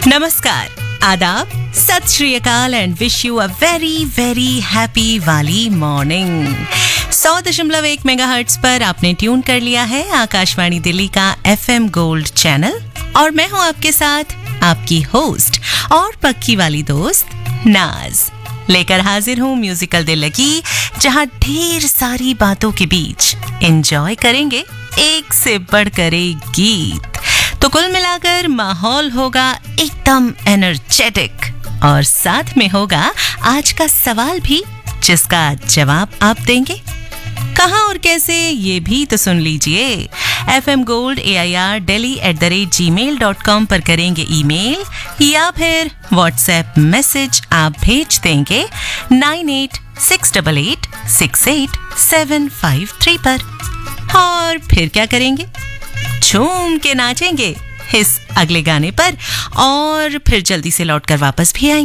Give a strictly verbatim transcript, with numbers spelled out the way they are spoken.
नमस्कार, आदाब, सत श्री अकाल and wish you a very very happy वाली मॉर्निंग। सौ दशमलव एक मेगाहर्ट्ज पर आपने ट्यून कर लिया है आकाशवाणी दिल्ली का एफएम गोल्ड चैनल और मैं हूं आपके साथ आपकी होस्ट और पक्की वाली दोस्त नाज। लेकर हाजिर हूं म्यूजिकल दिल लगी, जहां ढेर सारी बातों के बीच एंजॉय करेंगे एक से बढ़कर एक गीत। तो कुल मिलाकर माहौल होगा एकदम एनर्जेटिक और साथ में होगा आज का सवाल भी, जिसका जवाब आप देंगे। कहाँ और कैसे ये भी तो सुन लीजिए। F M gold A I R Delhi at the rate ji mail dot com पर करेंगे ईमेल या फिर व्हाट्सएप मैसेज आप भेज देंगे nine eight six double eight six eight seven five three पर। और फिर क्या करेंगे? झूम के नाचेंगे इस अगले गाने पर और फिर जल्दी से लौट कर वापस भी आएंगे।